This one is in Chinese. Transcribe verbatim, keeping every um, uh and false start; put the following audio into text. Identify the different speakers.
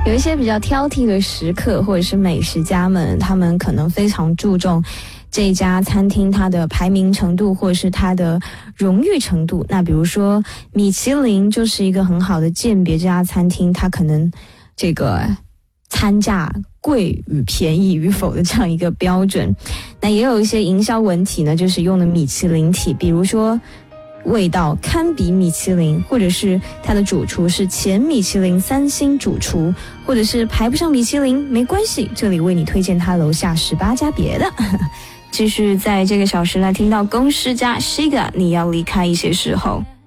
Speaker 1: 有一些比较挑剔的食客或者是美食家们，他们可能非常注重这一家餐厅它的排名程度或者是它的荣誉程度。那比如说米其林就是一个很好的鉴别这家餐厅它可能这个餐价贵与便宜与否的这样一个标准。那也有一些营销文体呢，就是用的米其林体，比如说味道堪比米其林，或者是它的主厨是前米其林三星主厨，或者是排不上米其林没关系，这里为你推荐他楼下十八家别的。继续在这个小时来听到公诗家 Shiga 你要离开一些时候。